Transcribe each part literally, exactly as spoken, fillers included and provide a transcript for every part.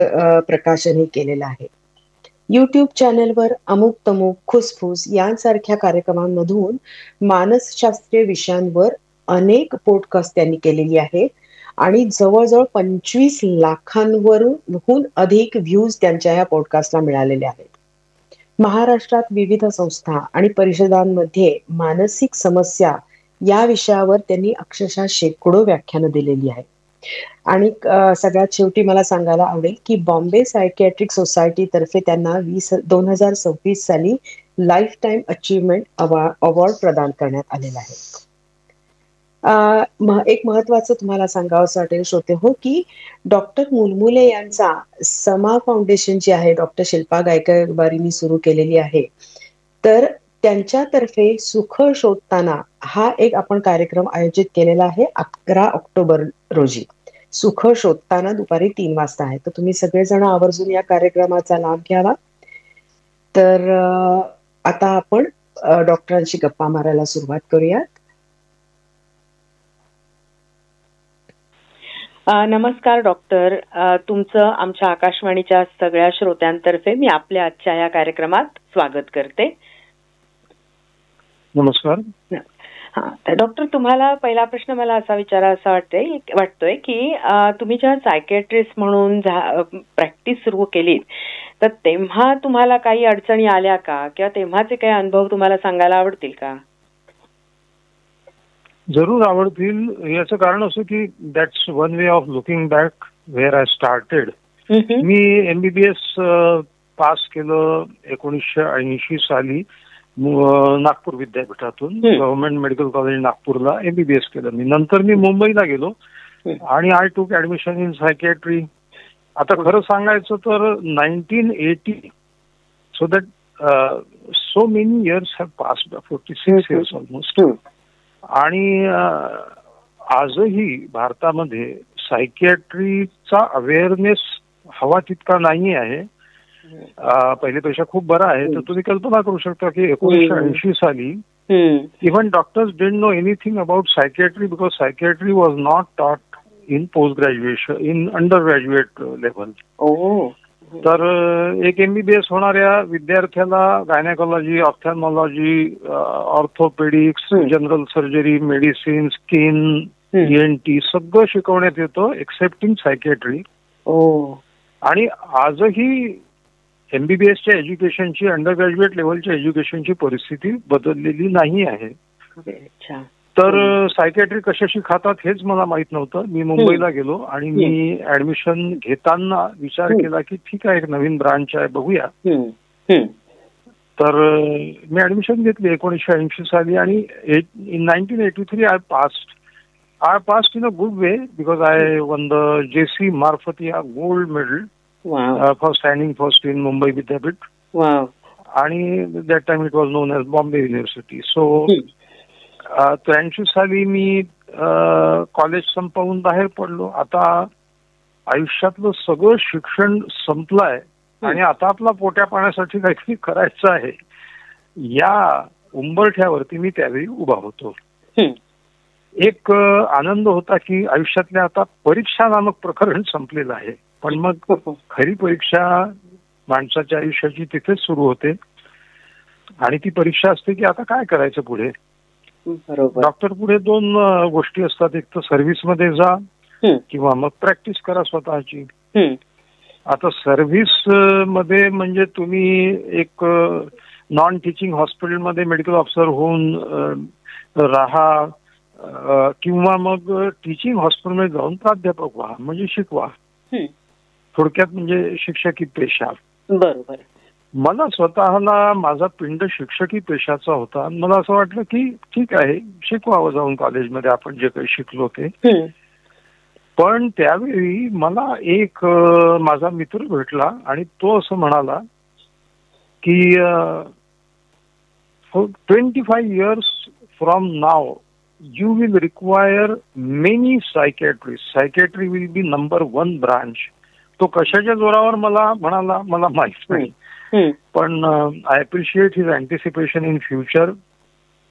प्रकाशनही केलेलं आहे. यूट्यूब चॅनलवर अमुक तमुक खुसफुस यांसारख्या कार्यक्रमांमधून मानसशास्त्रीय विषयांवर अनेक पॉडकास्ट त्यांनी केलेली आहेत आणि जवळजवळ पंचवीस लाखांवरून अधिक व्ह्यूज त्यांच्या या पॉडकास्टला मिळालेले आहेत. महाराष्ट्रात विविध संस्था आणि परिषदांमध्ये मानसिक समस्या या विषयावर त्यांनी अक्षरशः शेकडो व्याख्यानं दिलेली आहेत. आणि सगळ्यात शेवटी मला सांगायला आवडेल की बॉम्बे सायकियाट्रिक सोसायटी तर्फे त्यांना वीस दोन हजार सव्वीस साली लाईफ टाईम अचीवमेंट अवॉर्ड प्रदान करण्यात आलेला आहे. एक महत्वाचं तुम्हाला सांगावंसं वाटेल श्रोते हो की डॉक्टर मुलमुले यांचा समा फाउंडेशन जी आहे डॉक्टर शिल्पा गायकवाडींनी सुरू केलेली आहे, तर त्यांच्यातर्फे सुख शोधताना हा एक आपण कार्यक्रम आयोजित केलेला आहे अकरा ऑक्टोबर रोजी. सुख शोधताना दुपारी तीन वाजता आहे, तर तुम्ही सगळेजण आवर्जून या कार्यक्रमाचा लाभ घ्यावा. तर आता आपण डॉक्टरांशी गप्पा मारायला सुरुवात करूयात. नमस्कार डॉक्टर, तुमचं आमच्या आकाशवाणीच्या सगळ्या श्रोत्यांतर्फे मी आपल्या आजच्या या कार्यक्रमात स्वागत करते. नमस्कार. हा, तर डॉक्टर तुम्हाला पहिला प्रश्न मला असा विचारायचा वाटतोय वाटतोय की तुम्ही जेव्हा सायकियाट्रिस्ट म्हणून प्रॅक्टिस सुरू केली तर तेव्हा तुम्हाला काही अडचणी आल्या का, किंवा तेव्हाचे काही अनुभव तुम्हाला सांगायला आवडतील का? जरूर आवडतील. याचं कारण असं की that's one way of looking back wear I started. Me MBBS pass केलं एकोणीसशे ऐंशी साली नागपूर विद्यापीठातून. गव्हर्नमेंट मेडिकल कॉलेज नागपूरला एमबीबीएस केलं मी. नंतर मी मुंबईला गेलो आणि आय टूक ऍडमिशन इन सायकियाट्री. आता खरं सांगायचं तर nineteen eighty, so that so many years have passed, forty six years almost. आणि आजही भारतामध्ये सायकियाट्रीचा अवेअरनेस हवा तितका नाही आहे, पहिल्यापेक्षा खूप बरा आहे. तर तुम्ही कल्पना करू शकता की एकोणीसशे ऐंशी साली even doctors didn't know anything about psychiatry because psychiatry was not taught in post graduation, in under graduate level. तर एक एमबीबीएस होणाऱ्या विद्यार्थ्याला गायनेकॉलॉजी, ऑप्थॅल्मॉलॉजी, orthopaedics, general surgery, medicine, skin, ENT सगळं शिकवण्यात येतं एक्सेप्टिंग सायकियाट्री. आणि आजही एमबीबीएसच्या एज्युकेशनची, अंडर ग्रॅज्युएट लेव्हलच्या एज्युकेशनची परिस्थिती बदललेली नाही आहे. तर सायकियाट्री कशाशी खातात हेच मला माहित नव्हतं. मी मुंबईला गेलो आणि मी ऍडमिशन घेताना विचार केला की ठीक आहे, एक नवीन ब्रांच आहे, बघूया. तर मी ऍडमिशन घेतली एकोणीसशे ऐंशी साली आणि in nineteen eighty three I passed I passed in a good way because I one the JC मार्फतिया gold medal for standing first in Mumbai विद्यापीठ. आणि that time it was non age Bombay university. So त्र्याऐंशी साली मी college संपवून बाहेर पडलो. आता आयुष्यातलं सगळं शिक्षण संपलंय आणि आता आपला पोट्या पाण्यासाठी काहीतरी करायचं आहे, या उंबरठ्यावरती मी त्यावेळी उभा होतो. एक आनंद होता की आयुष्यातल्या आता परीक्षा नामक प्रकरण संपलेलं आहे, पण मग खरी परीक्षा माणसाच्या आयुष्याची तिथेच सुरू होते. आणि ती परीक्षा असते की आता काय करायचं पुढे. डॉक्टर पुढे दोन गोष्टी असतात, एक तर सर्व्हिस मध्ये जा किंवा मग प्रॅक्टिस करा स्वतःची. आता सर्व्हिस मध्ये म्हणजे तुम्ही एक नॉन टीचिंग हॉस्पिटलमध्ये मेडिकल ऑफिसर होऊन राहा किंवा मग टीचिंग हॉस्पिटलमध्ये जाऊन प्राध्यापक व्हा, म्हणजे शिकवा. थोडक्यात म्हणजे शिक्षकी पेशा. बरोबर. मला स्वतःला माझा पिंड शिक्षकी पेशाचा होता. मला असं वाटलं की ठीक आहे, शिकवावं जाऊन कॉलेजमध्ये आपण जे काही शिकलो ते. पण त्यावेळी मला एक माझा मित्र भेटला आणि तो असं म्हणाला की twenty five years from now you will require many psychiatrist. Psychiatry will be number one branch. तो कशाच्या जोरावर मला म्हणाला मला माहित नाही, पण I appreciate his अँटिसिपेशन in future.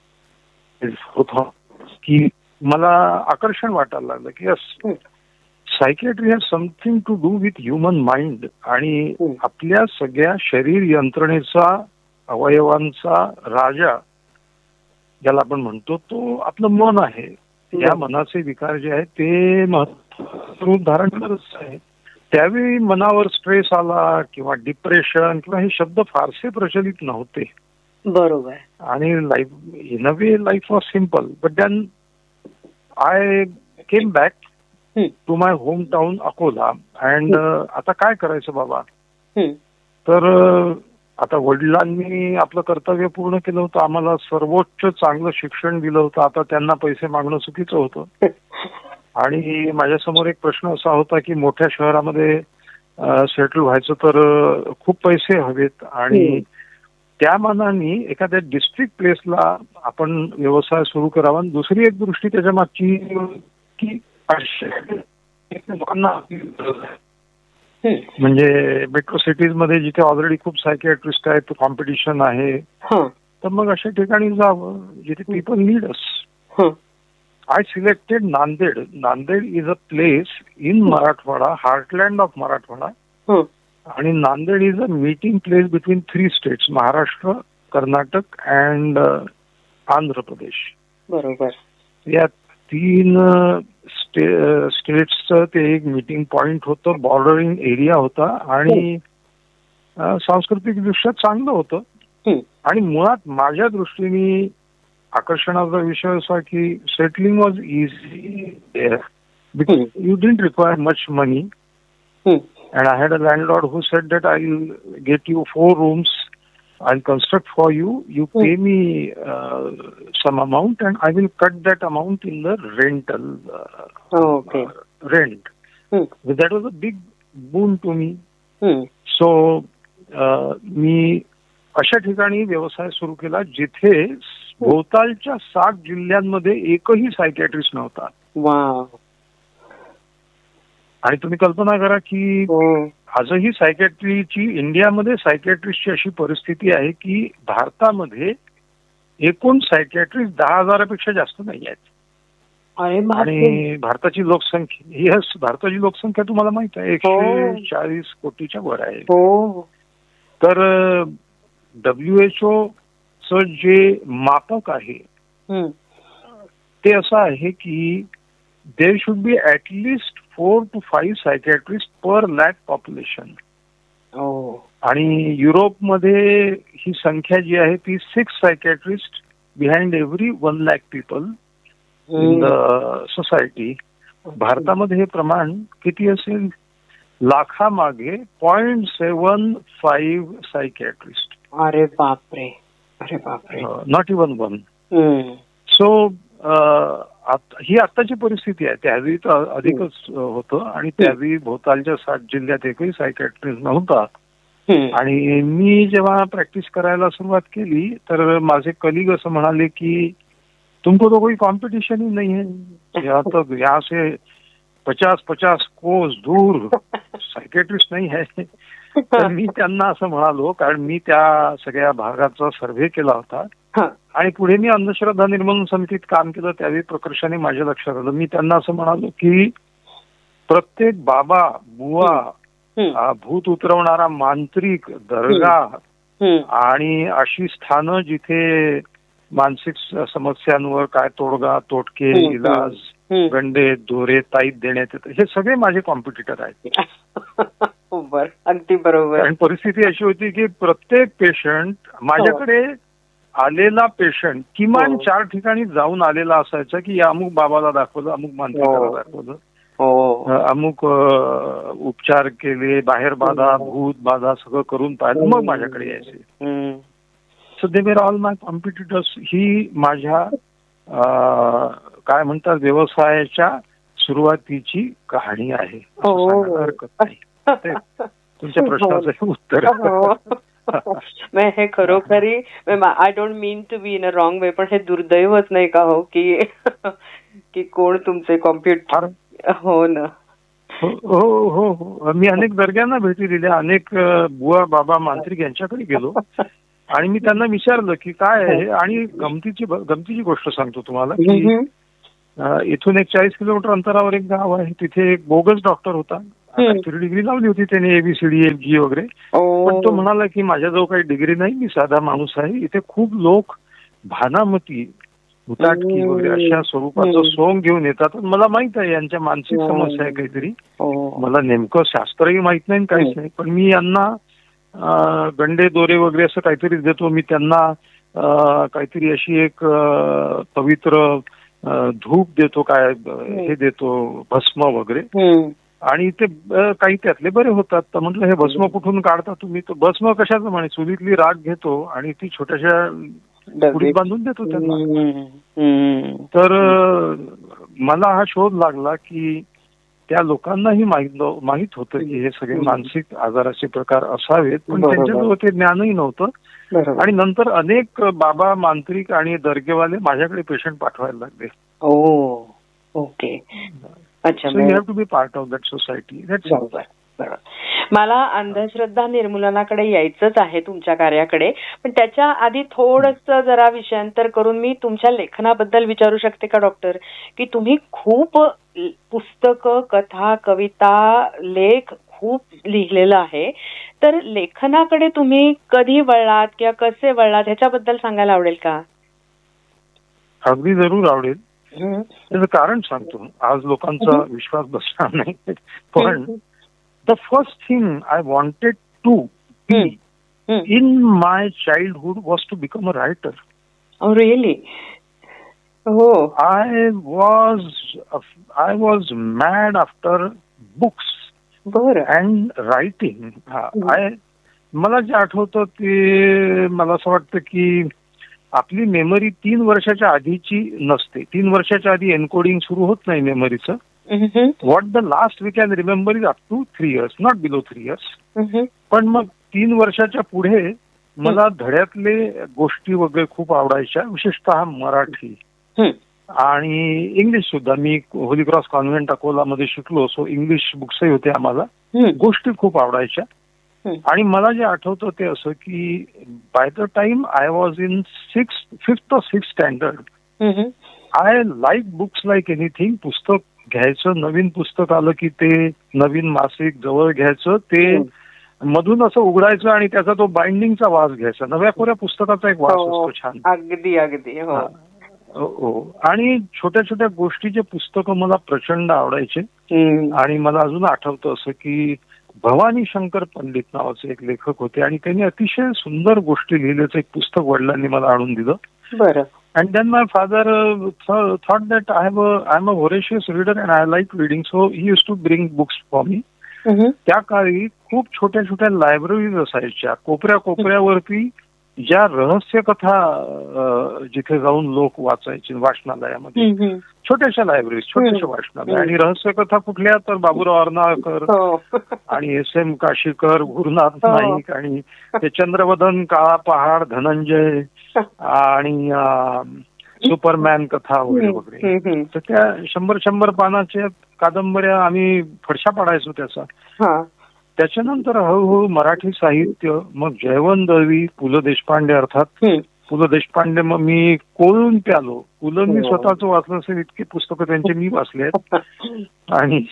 की मला आकर्षण वाटायला लागलं की yes, psychiatry has something to do with human mind आणि आपल्या सगळ्या शरीर यंत्रणेचा, अवयवांचा राजा ज्याला आपण म्हणतो तो आपलं मन आहे. या मनाचे विकार जे आहेत ते रूप धारण करत आहे. त्यावेळी मनावर स्ट्रेस आला किंवा डिप्रेशन किंवा हे शब्द फारसे प्रचलित नव्हते. बरोबर. आणि life in a way life was simple. But then I came back to my home town Akola. And आता काय करायचं बाबा. तर आता वडिलांनी आपलं कर्तव्य पूर्ण केलं होतं, आम्हाला सर्वोच्च चांगलं शिक्षण दिलं होतं. आता त्यांना पैसे मागणं चुकीचं होतं. आणि माझ्यासमोर एक प्रश्न असा होता की मोठ्या शहरामध्ये सेटल व्हायचं तर खूप पैसे हवेत आणि त्या मानाने एखाद्या डिस्ट्रिक्ट प्लेसला आपण व्यवसाय सुरू करावा. दुसरी एक दृष्टी त्याच्या मागची की लोकांना म्हणजे मेट्रो सिटीज मध्ये जिथे ऑलरेडी खूप सायकियाट्रिस्ट आहेत, कॉम्पिटिशन आहे, तर मग अशा ठिकाणी जावं जिथे people need us. I selected Nanded. Nanded is a place in Marathwada, heartland of Marathwada. Hmm. And Nanded is a meeting place between three states, Maharashtra, Karnataka and uh, Andhra Pradesh. बरोबर. या तीन stay, स्टेट्सचं ते एक meeting point होतं, bordering area होता आणि सांस्कृतिक दृष्ट्या चांगलं होतं. आणि मुळात माझ्या दृष्टीने आकर्षणाचा विषय असा की settling was easy because you didn't require much money. And I had a landlord who said that I will get you four rooms, I will construct for you, you pay me some amount and I will cut that amount in the rental rent. That was a big बून to me. So मी अशा ठिकाणी व्यवसाय सुरू केला जिथे भोवतालच्या सात जिल्ह्यांमध्ये एकही सायकॅट्रिस्ट नव्हता. आणि तुम्ही कल्पना करा की आजही सायकॅट्रीची, इंडियामध्ये सायकॅट्रिस्टची अशी परिस्थिती आहे की भारतामध्ये एकूण सायकॅट्रिस्ट दहा हजारापेक्षा जास्त नाही आहेत. आणि भारताची लोकसंख्या, यस, भारताची लोकसंख्या तुम्हाला माहित आहे एकशे चाळीस कोटीच्या वर आहे. तर डब्ल्यू एच ओ जे मापक आहे ते असं आहे की there should be at least four to five psychiatrist per lakh population. आणि युरोपमध्ये ही संख्या जी आहे ती six psychiatrist behind every one lakh people in the society. भारतामध्ये हे प्रमाण किती असेल, लाखामागे पॉइंट सेवन फाईव्ह सायकॅट्रिस्ट. अरे बापरे, अरे बापरे, नॉट इवन वन. सो ही आत्ताची परिस्थिती आहे. त्यावेळी तर अधिकच होतं आणि त्यावेळी भोवतालच्या सात जिल्ह्यात एकही सायकॅट्रिस्ट नव्हता. आणि मी जेव्हा प्रॅक्टिस करायला सुरुवात केली तर माझे कलिग असं म्हणाले की तुमको तो कोई कॉम्पिटिशन ही नहीं है, यहाँ तक यहाँ से पचास पचास कोस दूर सायकॅट्रिस्ट नाही आहे. तर मी त्यांना असं म्हणालो, कारण मी त्या सगळ्या भागाचा सर्व्हे केला होता आणि पुढे मी अंधश्रद्धा निर्मूलन समितीत काम केलं. त्यावेळी प्रकर्षाने माझ्या लक्षात आलं. मी त्यांना असं म्हणालो की प्रत्येक बाबा, बुवा, भूत उतरवणारा मांत्रिक, दर्गा आणि अशी स्थानं जिथे मानसिक समस्यांवर काय तोडगा, तोटके, इलाज, गंडे, दोरे, ताईत देण्यात येतं, हे सगळे माझे कॉम्पिटिटर आहेत. अगदी बरोबर. आणि परिस्थिती अशी होती की प्रत्येक पेशंट, माझ्याकडे आलेला पेशंट किमान चार ठिकाणी जाऊन आलेला असायचा की या अमुक बाबाला दाखवलं, अमुक मांत्रिकाला दाखवलं, अमुक उपचार केले, बाहेर बाधा, भूत बाधा सगळं करून पाहिलं, मग माझ्याकडे यायचे. So they were all my competitors. ही माझ्या काय म्हणतात व्यवसायाच्या सुरुवातीची कहाणी आहे. हरकत नाही. तुमच्या प्रश्नाचं उत्तर. हे खरोखरी I don't mean to be in a wrong वे, पण हे दुर्दैवच नाही का हो की की कोण तुमचे कॉम्प्युटर. हो ना. हो हो हो. मी अनेक दर्ग्यांना भेटी दिल्या, अनेक बुवा, बाबा, मांत्रिक यांच्याकडे गेलो आणि मी त्यांना विचारलं की काय आहे. आणि गमतीची गमतीची गोष्ट सांगतो तुम्हाला की इथून एक चाळीस किलोमीटर अंतरावर एक गाव आहे, तिथे एक बोगस डॉक्टर होता. डिग्री लावली होती त्याने, एबीसीडी एफ जी वगैरे. पण तो म्हणाला की माझ्याजवळ काही डिग्री नाही, मी साधा माणूस आहे. इथे खूप लोक भानामती, हुताटकी वगैरे अशा स्वरूपाचं सोंग घेऊन येतात. मला माहित आहे यांच्या मानसिक समस्या आहे काहीतरी. मला नेमकं शास्त्रही माहित नाही, काहीच नाही. पण मी यांना गंडे दोरे वगैरे असं काहीतरी देतो. मी त्यांना काहीतरी अशी एक पवित्र धूप देतो, काय हे देतो, भस्म वगैरे. आणि ते काही त्यातले बरे होतात. तर म्हटलं हे भस्म कुठून काढता तुम्ही? तर भस्म कशाचं म्हणे, चुलीतली राख घेतो आणि ती छोट्याशा पुडीत बांधून देतो त्यांना. तर मला हा शोध लागला की त्या लोकांनाही माहित माहित होतं की हे सगळे मानसिक आजाराचे प्रकार असावेत, पण त्यांच्याजवळ ते ज्ञानही नव्हतं. आणि नंतर अनेक बाबा, मांत्रिक आणि दर्गेवाले माझ्याकडे पेशंट पाठवायला लागले. ओके, अच्छा. So you have to be part of that society. मला अंधश्रद्धा निर्मूलनाकडे यायचंच आहे तुमच्या कार्याकडे, पण त्याच्या आधी थोडंसं जरा विषयांतर करून मी तुमच्या लेखनाबद्दल विचारू शकते का डॉक्टर? की तुम्ही खूप पुस्तकं, कथा, कविता, लेख खूप लिहिलेलं आहे. तर लेखनाकडे तुम्ही कधी वळलात किंवा कसे वळलात ह्याच्याबद्दल सांगायला आवडेल का? अगदी जरूर आवडेल. त्याचं कारण सांगतो, आज लोकांचा विश्वास बसणार नाही. पण the first thing I wanted to be hmm. in my childhood was to become a writer. Oh, really? Oh. I was I was mad after books Bora. and writing. Hmm. I मला जे आठवतं ते मला असं वाटतं की आपली memory तीन वर्षाच्या आधीची नसते. तीन वर्षाच्या आधी एन्कोडिंग सुरू होत नाही मेमरीचं. What the last we can remember is up to three years, not below three years. पण मग तीन वर्षाच्या पुढे मला धड्यातले गोष्टी वगैरे खूप आवडायच्या, विशेषतः मराठी आणि इंग्लिश सुद्धा. मी होली क्रॉस कॉन्व्हेंट अकोलामध्ये शिकलो, सो इंग्लिश बुक्सही होते आम्हाला. गोष्टी खूप आवडायच्या. आणि मला जे आठवतं ते असं की by the time I was in six fifth और six standard, I like books like anything. पुस्तक घ्यायचं, नवीन पुस्तक आलं की ते नवीन मासिक जवळ घ्यायचं, ते मधून असं उघडायचं आणि त्याचा तो बाइंडिंगचा वास घ्यायचा. नव्या कोऱ्या पुस्तकाचा एक वास असतो छान. अगदी अगदी. हो. आणि छोट्या छोट्या गोष्टीचे पुस्तकं मला प्रचंड आवडायचे. आणि मला अजून आठवतं असं की भवानी शंकर पंडित नावाचे एक लेखक होते आणि त्यांनी अतिशय सुंदर गोष्टी लिहिल्याचं एक पुस्तक वडिलांनी मला आणून दिलं. बरं. And then my father uh, th- thought that I have a, I'm a voracious reader and I like reading, so he used to bring books for me. त्या काळी खूप छोट्या छोट्या लायब्ररीज असायच्या, कोपऱ्या कोपऱ्यावरती ज्या रहस्य कथा जिथे जाऊन लोक वाचायचे वाचनालयामध्ये, छोट्याशा लायब्ररीज, छोट्याशा वाचनालय. आणि रहस्य कथा कुठल्या तर बाबूराव अर्नाळकर आणि एस एम काशीकर, गुरुनाथ नाईक आणि ते चंद्रवदन, काळा पहाड, धनंजय आणि सुपरमॅन कथा वगैरे वगैरे. तर त्या शंभर शंभर पानाच्या कादंबऱ्या आम्ही फडशा पाडायचो त्याचा. त्याच्यानंतर हळूहळू मराठी साहित्य, मग जयवंत दळवी, पु ल देशपांडे, अर्थात पु ल देशपांडे. मग मी कोळून प्यालो. पु ल मी स्वतःच वाचलं असेल इतकी पुस्तकं त्यांचे मी वाचले आहेत. आणि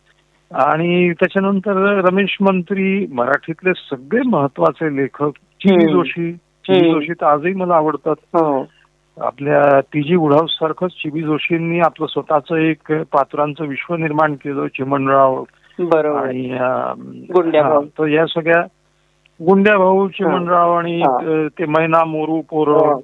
आणि त्याच्यानंतर रमेश मंत्री, मराठीतले सगळे महत्वाचे लेखक, चिवी जोशी. चिवी जोशी तर आजही मला आवडतात. आपल्या टी जी उडाव सारखंच चिवी जोशींनी आपलं स्वतःच एक पात्रांचं विश्व निर्माण केलं. चिमणराव आणि तर या सगळ्या गुंड्या भाऊ, चिमणराव आणि ते मैना, मोरू, पोरं,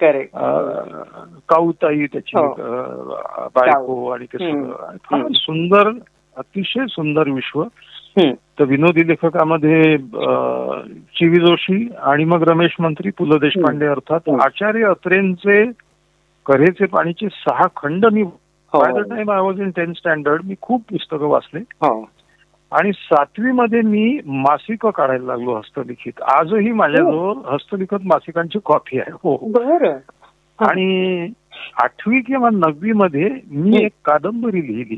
काऊताई त्याची बायको, आणि ते सगळं फार सुंदर, अतिशय सुंदर विश्व. तर विनोदी लेखकामध्ये चिवी जोशी आणि मग रमेश मंत्री, पु ल देशपांडे, अर्थात आचार्य अत्रेंचे कऱ्हेचे पाणीचे सहा खंड मी by the time I was in tenth standard मी खूप पुस्तकं वाचले. आणि सातवी मध्ये मी मासिकं काढायला लागलो हस्तलिखित. आजही माझ्याजवळ हस्तलिखित मासिकांची कॉपी आहे. हो. आणि आठवी किंवा नववी मध्ये मी एक कादंबरी लिहिली.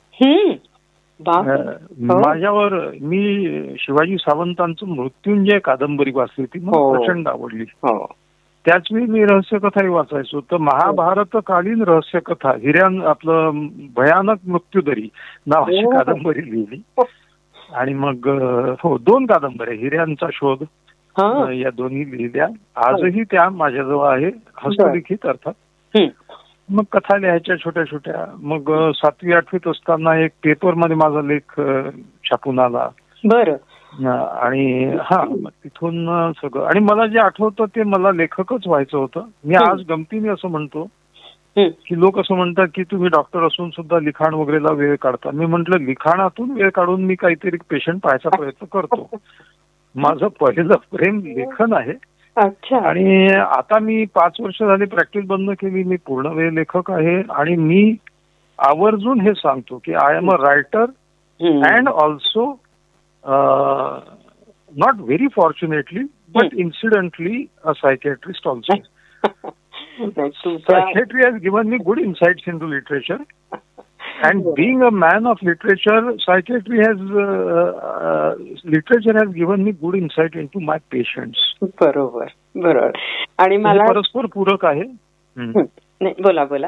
माझ्यावर मी शिवाजी सावंतांचं मृत्युंजय कादंबरी वाचली, ती मला प्रचंड आवडली. त्याचवेळी मी रहस्यकथाही वाचायचो. तर महाभारतकालीन रहस्यकथा हिऱ्यान आपलं भयानक मृत्यूदरी नावाची कादंबरी लिहिली. आणि मग हो दोन कादंबऱ्या हिऱ्यांचा शोध या दोन्ही लिहिल्या. आजही त्या माझ्याजवळ आहे हस्तलिखित अर्थात. मग कथा लिहायच्या छोट्या छोट्या. मग सातवी आठवीत असताना एक पेपर मध्ये माझा लेख छापून आला. बरं. आणि हा तिथून सगळं. आणि मला जे आठवतं ते मला लेखकच व्हायचं होतं. मी आज गमतीने असं म्हणतो की लोक असं म्हणतात की तुम्ही डॉक्टर असून सुद्धा लिखाण वगैरेला वेळ काढता. मी म्हंटल लिखाणातून वेळ काढून मी काहीतरी पेशंट पाहायचा प्रयत्न करतो. माझं पहिलं प्रेम लेखन आहे. आणि आता मी पाच वर्ष झाली प्रॅक्टिस बंद केली. मी पूर्ण वेळ लेखक आहे. आणि मी आवर्जून हे सांगतो की I am a writer and also not very fortunately but incidentally a psychiatrist also. Psychiatry has given me good insights into literature, and being a man of literature, psychiatry has uh, uh, literature has given me good insight into my patients. बरोबर बरोबर. आणि मला परस्पर पूरक आहे. नाही बोला बोला.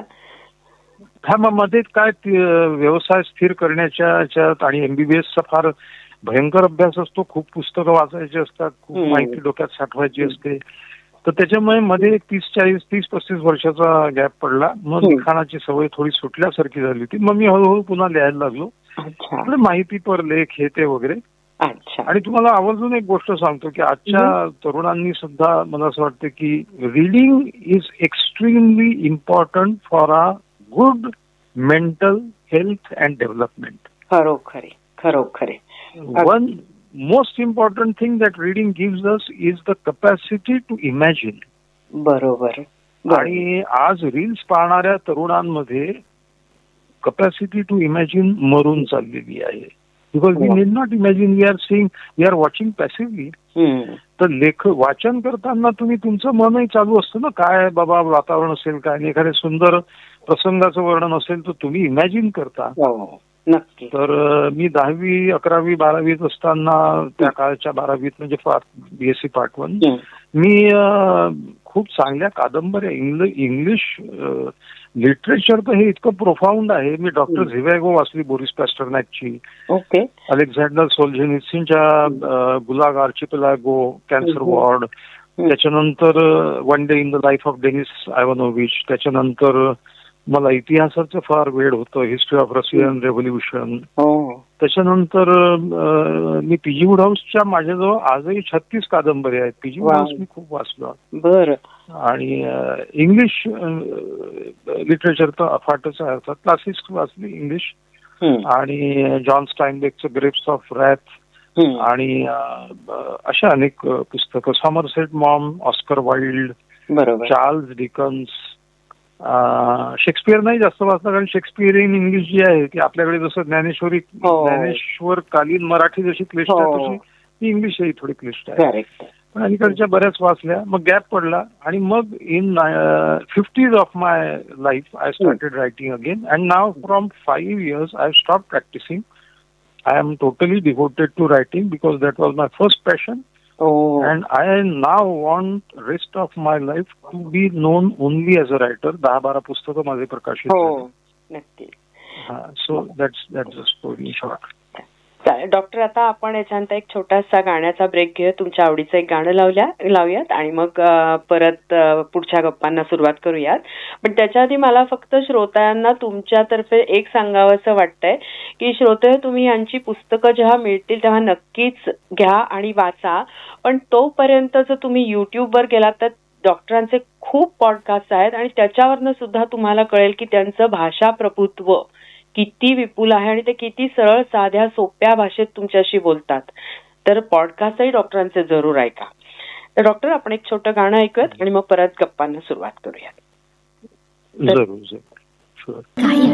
हा मग मध्ये काय व्यवसाय स्थिर करण्याच्या आणि एमबीबीएसचा फार भयंकर अभ्यास असतो. खूप पुस्तकं वाचायची असतात, खूप माहिती डोक्यात साठवायची असते. तर त्याच्यामुळे मध्ये एक तीस चाळीस तीस पस्तीस वर्षाचा गॅप पडला. मग लिखाणाची सवय थोडी सुटल्यासारखी झाली होती. मग मी हळूहळू पुन्हा लिहायला लागलो. माहिती पर लेख हे ते वगैरे. आणि तुम्हाला आवर्जून एक गोष्ट सांगतो की आजच्या तरुणांनी सुद्धा मला असं वाटतं की reading is extremely important for a good mental health and development. खरोखरे खरोखरे. One most important thing that reading gives us is the capacity to imagine. बरोबर. आणि आज रील्स पाहणाऱ्या तरुणांमध्ये कपॅसिटी टू इमॅजिन मरून चाललेली आहे. Because we need not imagine, we R seeing, we R watching passively. तर लेख वाचन करताना तुम्ही तुमचं मनही चालू असतं ना. काय बाबा वातावरण असेल काय, एखाद्या सुंदर प्रसंगाचं वर्णन असेल तर तुम्ही इमॅजिन करता. नक्की. तर मी दहावी अकरावी बारावीत असताना त्या काळच्या बारावीत म्हणजे बीएससी पार्ट वन मी खूप चांगल्या कादंबऱ्या इंग्लिश लिटरेचर तर हे इतकं प्रोफाऊंड आहे. मी डॉक्टर झिव्हॅगो वाचली, Boris पॅस्टरनॅकची. Okay. Alexander सोल्झेनित्झींच्या गुलाग archipelago, cancer ward. त्याच्यानंतर one day in the life of Denis आयवानोव्हिच. त्याच्यानंतर मला इतिहासाचं फार वेळ होतं, हिस्ट्री ऑफ रशियन रेव्होल्युशन. त्याच्यानंतर मी पीजी वुडहाऊसच्या माझ्याजवळ आजही छत्तीस कादंबऱ्या आहेत. पीजी वुडहाऊस मी खूप वाचलो. बरं. आणि इंग्लिश लिटरेचर तर अफाटच आहे. अर्थात क्लासिक्स वाचली इंग्लिश. आणि जॉन स्टाईनबेकचं ग्रेप्स ऑफ रॅथ आणि अशा अनेक पुस्तकं. Somerset Maugham, Oscar wild, Charles Dickens. Shakespeare नाही जास्त वाचलं कारण शेक्सपियर इन इंग्लिश जी आहे ती आपल्याकडे जसं ज्ञानेश्वरी ज्ञानेश्वर कालीन मराठी जशी क्लिष्ट आहे तशी ती इंग्लिशही थोडी क्लिष्ट आहे. पण अलीकडच्या बऱ्याच वाचल्या. मग गॅप पडला आणि मग in fifties of my life I started writing again. And now from five years I stop practising. I am totally devoted to writing because that was my first passion. Oh. And I now want rest of my life to be known only as a writer. दहा बारा पुस्तकं माझे प्रकाशित झाली. हो, नक्की. हा, so that's that's the story in short. Doctor, आता आपण याच्यानंतर एक छोटासा गाण्याचा ब्रेक घेऊया. तुमच्या आवडीचं एक गाणं लावल्या लावूयात आणि मग परत पुढच्या गप्पांना सुरुवात करूयात. पण त्याच्या आधी मला फक्त श्रोत्यांना तुमच्यातर्फे एक सांगावंसं वाटतंय की श्रोते, तुम्ही यांची पुस्तकं जेव्हा मिळतील तेव्हा नक्कीच घ्या आणि वाचा. पण तोपर्यंत जर तुम्ही युट्यूबवर गेलात तर डॉक्टरांचे खूप पॉडकास्ट आहेत आणि त्याच्यावरनं सुद्धा तुम्हाला कळेल की त्यांचं भाषा प्रभुत्व किती विपुल आहे आणि ते किती सरळ साध्या सोप्या भाषेत तुमच्याशी बोलतात. तर पॉडकास्टही डॉक्टरांचे जरूर ऐका. तर डॉक्टर, आपण एक छोटं गाणं ऐकूयात आणि मग परत गप्पांना सुरुवात करूयात. जरूर जरूर.